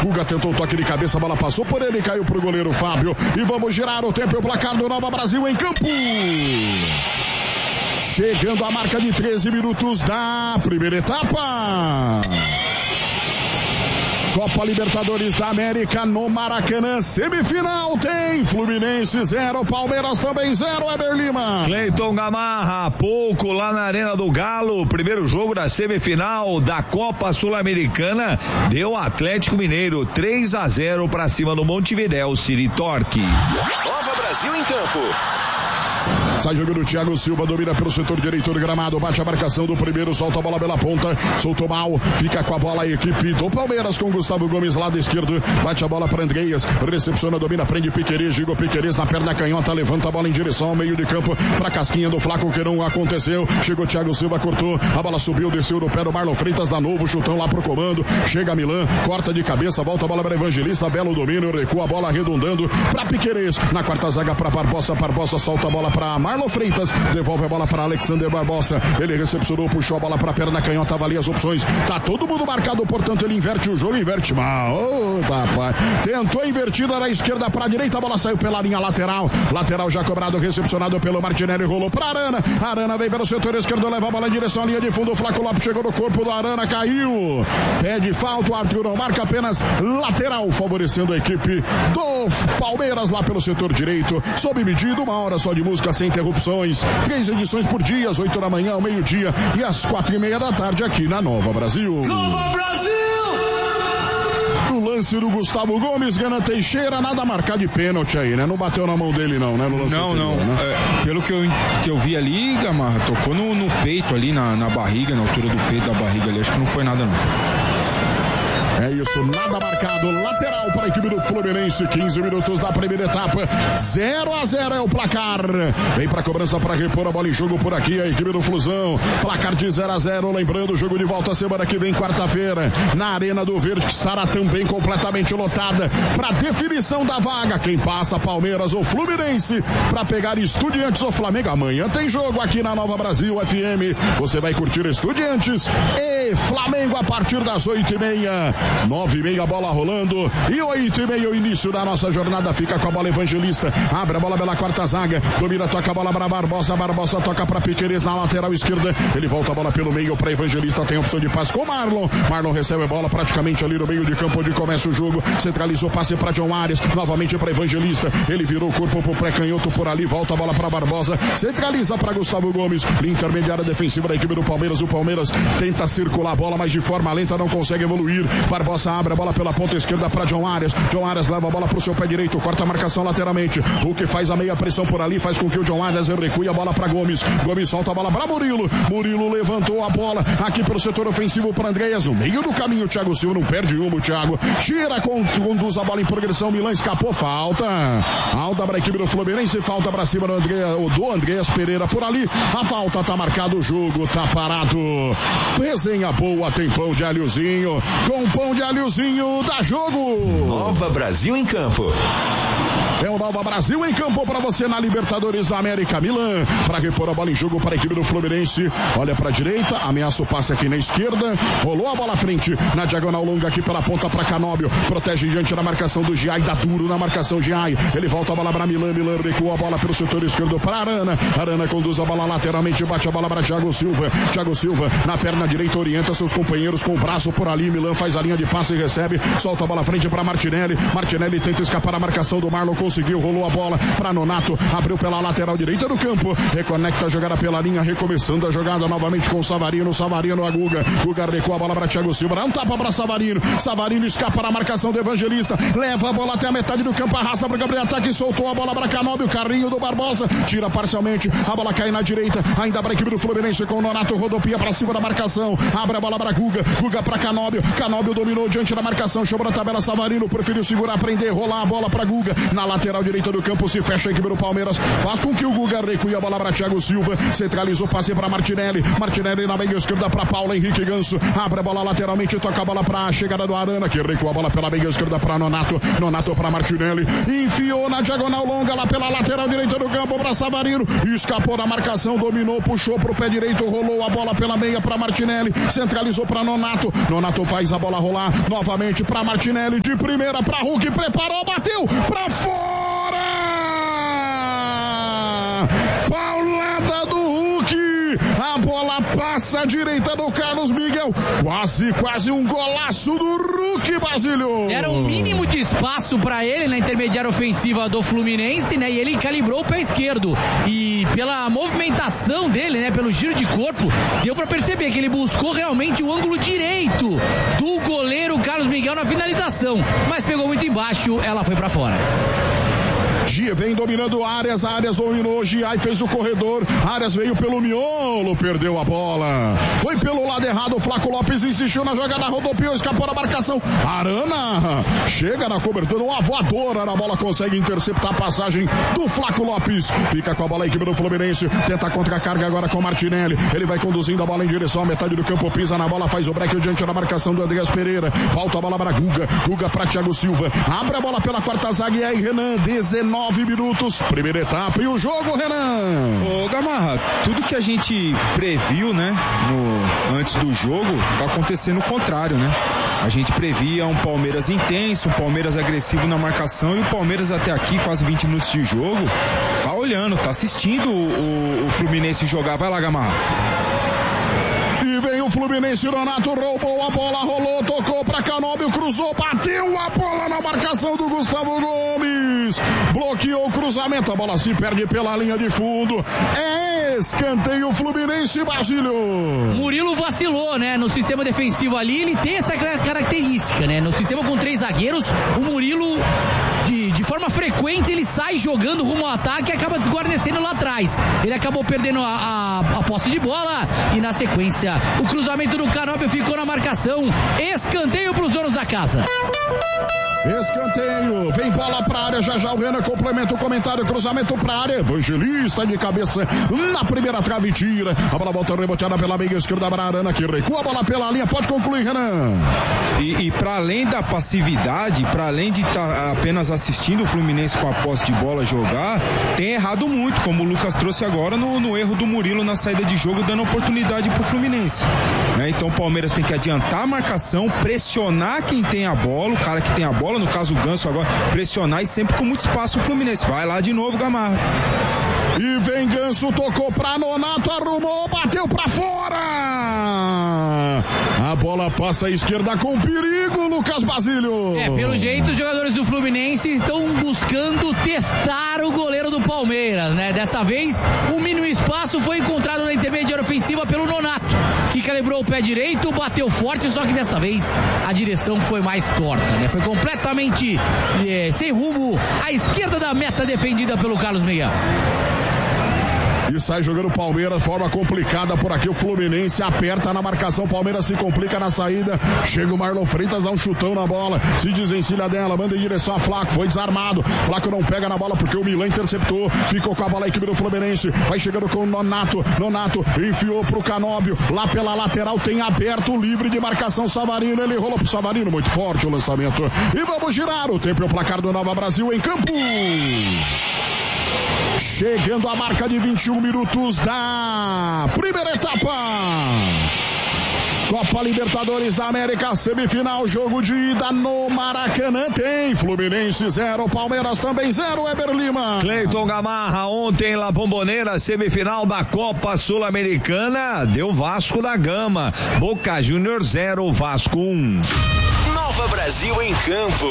Guga tentou o toque de cabeça, a bola passou por ele, caiu pro goleiro Fábio. E vamos girar o tempo e o placar do Nova Brasil em campo. Chegando a marca de 13 minutos da primeira etapa. Copa Libertadores da América no Maracanã, semifinal tem Fluminense 0, Palmeiras também 0, Eber Lima. Cleiton Gamarra, há pouco lá na Arena do Galo, primeiro jogo da semifinal da Copa Sul-Americana, deu Atlético Mineiro 3-0 para cima do Montevidéu City Torque. Nova Brasil em campo. Sai jogando o Thiago Silva, domina pelo setor direito do gramado, bate a marcação do primeiro, solta a bola pela ponta, soltou mal, fica com a bola a equipe do Palmeiras com Gustavo Gomes, lado esquerdo, bate a bola para Andreas, recepciona, domina, prende Piquerez, Gigo Piquerez na perna canhota, levanta a bola em direção ao meio de campo, pra casquinha do Flaco, que não aconteceu, chegou Thiago Silva, cortou, a bola subiu, desceu no pé do Marlon Freitas, dá novo chutão lá pro comando, chega Milan, corta de cabeça, volta a bola para Evangelista, belo domínio, recua a bola arredondando pra Piquerez, na quarta zaga pra Barbosa solta a bola pra Marlon Freitas, devolve a bola para Alexander Barbosa, ele recepcionou, puxou a bola para a perna canhota, avalia as opções, tá todo mundo marcado, portanto ele inverte o jogo, inverte mal, rapaz, tentou invertir na esquerda para a direita, a bola saiu pela linha lateral já cobrado, recepcionado pelo Martinelli, rolou para Arana vem pelo setor esquerdo, leva a bola em direção à linha de fundo, o Flaco Lopes chegou no corpo do Arana, caiu, pede falta, o Arthur não marca, apenas lateral, favorecendo a equipe do Palmeiras lá pelo setor direito, sob medida, 1 hora só de música sem interrupções, 3 edições por dia, às 8 da manhã, ao meio-dia e às 4:30 da tarde aqui na Nova Brasil. Nova Brasil! No lance do Gustavo Gomes, Gana Teixeira, nada a marcar de pênalti aí, né? Não bateu na mão dele não, né? No lance anterior, né? Pelo que eu vi ali, Gamarra, tocou no peito ali, na barriga, na altura do peito da barriga ali, acho que não foi nada não. É isso, nada marcado, lateral para a equipe do Fluminense, 15 minutos da primeira etapa, 0-0 é o placar, vem para a cobrança para repor a bola em jogo por aqui, a equipe do Flusão, placar de 0-0, lembrando, o jogo de volta semana que vem, quarta-feira, na Arena do Verde, que estará também completamente lotada, para definição da vaga, quem passa, Palmeiras ou Fluminense, para pegar Estudiantes ou Flamengo, amanhã tem jogo aqui na Nova Brasil FM, você vai curtir Estudiantes e Flamengo a partir das 8:30, 9:30 a bola rolando e 8:30 o início da nossa jornada, fica com a bola Evangelista, abre a bola pela quarta zaga, domina, toca a bola para Barbosa toca para Piquerez na lateral esquerda, ele volta a bola pelo meio para Evangelista, tem opção de passe com Marlon recebe a bola praticamente ali no meio de campo onde começa o jogo, centralizou, passe para John Arias, novamente para Evangelista, ele virou o corpo pro pré-canhoto por ali, volta a bola para Barbosa, centraliza para Gustavo Gomes, linha intermediária defensiva da equipe do Palmeiras, o Palmeiras tenta circular a bola, mas de forma lenta não consegue evoluir, Barbosa abre a bola pela ponta esquerda para John Arias leva a bola pro seu pé direito, corta a marcação lateralmente, o que faz a meia pressão por ali, faz com que o John Arias recue a bola para Gomes solta a bola para Murilo levantou a bola aqui pelo setor ofensivo para Andreas, no meio do caminho, o Thiago Silva não perde uma, o Thiago tira, conduz a bola em progressão, Milan escapou, falta para a equipe do Fluminense, falta para cima do Andreas Pereira por ali, a falta tá marcado, o jogo tá parado, resenha boa, tem pão de alhozinho, com pão de alhozinho dá jogo. Nova Brasil em campo. É o Nova Brasil em campo para você na Libertadores da América. Milan para repor a bola em jogo para a equipe do Fluminense. Olha para a direita, ameaça o passe aqui na esquerda. Rolou a bola à frente na diagonal longa aqui pela ponta para Canóbio. Protege diante da marcação do Giai, dá duro na marcação Giai. Ele volta a bola para Milan recua a bola pelo setor esquerdo para Arana conduz a bola lateralmente, bate a bola para Thiago Silva na perna direita, orienta seus companheiros com o braço por ali. Milan faz a linha de passe e recebe, solta a bola à frente para Martinelli tenta escapar a marcação do Marlon, conseguiu, rolou a bola para Nonato, abriu pela lateral direita do campo, reconecta a jogada pela linha, recomeçando a jogada novamente com o Savarino a Guga recua a bola para Thiago Silva, dá um tapa para Savarino escapa na marcação do Evangelista, leva a bola até a metade do campo, arrasta para o Gabriel Ataque, soltou a bola para Canóbio, carrinho do Barbosa, tira parcialmente, a bola cai na direita, ainda para a equipe do Fluminense com o Nonato, rodopia para cima da marcação, abre a bola para Guga para Canóbio dominou diante da marcação, chamou na tabela Savarino, preferiu segurar, prender, rolar a bola para Guga, na lateral direita do campo, se fecha a equipe do Palmeiras, faz com que o Guga recue a bola para Thiago Silva, centralizou, passe para Martinelli na meia esquerda para Paulo Henrique Ganso, abre a bola lateralmente, toca a bola para a chegada do Arana, que recua a bola pela meia esquerda para Nonato para Martinelli, enfiou na diagonal longa lá pela lateral direita do campo para Savarino, escapou da marcação, dominou, puxou pro pé direito, rolou a bola pela meia para Martinelli, centralizou para Nonato faz a bola rolar novamente para Martinelli, de primeira para Hulk, preparou, bateu para fora, paulada do Hulk, a bola passa à direita do Carlos Miguel, quase um golaço do Hulk, Basílio. Era um mínimo de espaço para ele na intermediária ofensiva do Fluminense, né? E ele calibrou o pé esquerdo e pela movimentação dele, né? Pelo giro de corpo, deu para perceber que ele buscou realmente o ângulo direito do goleiro Carlos Miguel na finalização, mas pegou muito embaixo, ela foi para fora. Gia vem dominando Arias dominou, Giai fez o corredor, Arias veio pelo miolo, perdeu a bola, foi pelo lado errado, o Flaco Lopes insistiu na jogada, rodopiou, escapou da marcação, Arana chega na cobertura, uma voadora na bola, consegue interceptar a passagem do Flaco Lopes, fica com a bola a equipe do Fluminense, tenta contra-carga agora com Martinelli, ele vai conduzindo a bola em direção à metade do campo, pisa na bola, faz o break diante da marcação do Andreas Pereira, falta a bola para Guga para Thiago Silva, abre a bola pela quarta zaga e aí Renan, 19 minutos, primeira etapa e o jogo, Renan. Ô Gamarra, tudo que a gente previu, né, antes do jogo, tá acontecendo o contrário, né? A gente previa um Palmeiras intenso, um Palmeiras agressivo na marcação e o Palmeiras até aqui, quase 20 minutos de jogo, tá olhando, tá assistindo o Fluminense jogar. Vai lá, Gamarra. O Fluminense, Nonato roubou a bola, rolou, tocou para Canóbio, cruzou, bateu a bola na marcação do Gustavo Gomes, bloqueou o cruzamento, a bola se perde pela linha de fundo, é escanteio Fluminense, Basílio. Murilo vacilou, né, no sistema defensivo ali, ele tem essa característica, né, no sistema com 3 zagueiros, o Murilo de forma frequente ele sai jogando rumo ao ataque e acaba desguarnecendo lá atrás, ele acabou perdendo a posse de bola e na sequência o cruzamento do Canóbio ficou na marcação, escanteio para os donos da casa. Escanteio, vem bola pra área, já o Renan complementa o comentário, cruzamento pra área, Evangelista de cabeça na primeira trave, tira, a bola volta reboteada pela meia esquerda para Arana, que recua a bola pela linha, pode concluir, Renan. E para além da passividade, para além de estar apenas assistindo o Fluminense com a posse de bola jogar, tem errado muito, como o Lucas trouxe agora no erro do Murilo na saída de jogo, dando oportunidade pro Fluminense, né? Então o Palmeiras tem que adiantar a marcação, pressionar quem tem a bola, o cara que tem a bola, no caso o Ganso agora, pressionar e sempre com muito espaço o Fluminense. Vai lá de novo, Gamarra. E vem Ganso, tocou pra Nonato, arrumou, bateu pra fora. A bola passa à esquerda com perigo, Lucas Basílio. Pelo jeito os jogadores do Fluminense estão buscando testar o goleiro do Palmeiras, né? Dessa vez o mínimo espaço foi encontrado na intermediária ofensiva pelo Nonato, que calibrou o pé direito, bateu forte, só que dessa vez a direção foi mais torta, né? Foi completamente sem rumo à esquerda da meta defendida pelo Carlos Miguel. E sai jogando o Palmeiras, forma complicada por aqui, o Fluminense aperta na marcação, Palmeiras se complica na saída, chega o Marlon Freitas, dá um chutão na bola, se desencilha dela, manda em direção a Flaco, foi desarmado, Flaco não pega na bola porque o Milan interceptou, ficou com a bola a equipe do Fluminense, vai chegando com o Nonato enfiou pro Canóbio, lá pela lateral tem aberto, livre de marcação Savarino, ele rolou pro Savarino, muito forte o lançamento, e vamos girar o tempo e o placar do Nova Brasil em campo. Chegando a marca de 21 minutos da primeira etapa. Copa Libertadores da América, semifinal, jogo de ida no Maracanã. Tem Fluminense 0, Palmeiras também 0, Eber Lima. Cleiton Gamarra, ontem La Bombonera, semifinal da Copa Sul-Americana, deu Vasco da Gama. Boca Juniors 0, Vasco 1. Nova Brasil em campo.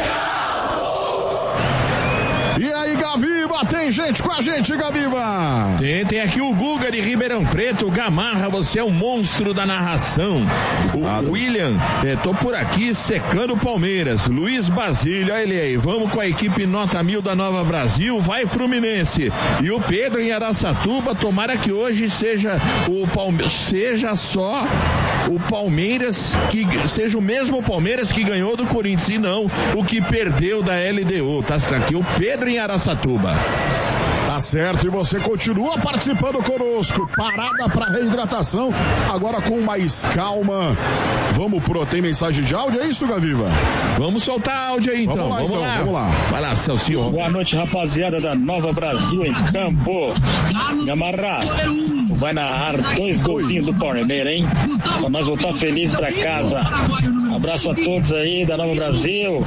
E aí, Gaviva, tem gente com a gente, Gaviva? Tem aqui o Guga de Ribeirão Preto. Gamarra, você é um monstro da narração. O William, tô por aqui secando o Palmeiras. Luiz Basílio, olha ele aí, vamos com a equipe nota 1000 da Nova Brasil, vai Fluminense. E o Pedro em Araçatuba, tomara que hoje seja o Palmeiras, seja só o Palmeiras, que seja o mesmo Palmeiras que ganhou do Corinthians e não o que perdeu da LDU. Tá aqui o Pedro em Araçatuba. Tá certo, e você continua participando conosco. Parada para reidratação, agora com mais calma. Tem mensagem de áudio, é isso, Gaviva? Vamos soltar áudio aí, então. Vamos lá. Vai lá, Celso. Boa noite, rapaziada da Nova Brasil em campo. Gamarra, tu vai narrar 2 golzinhos do Palmeiras, hein? Pra nós voltar feliz pra casa. Abraço a todos aí da Nova Brasil.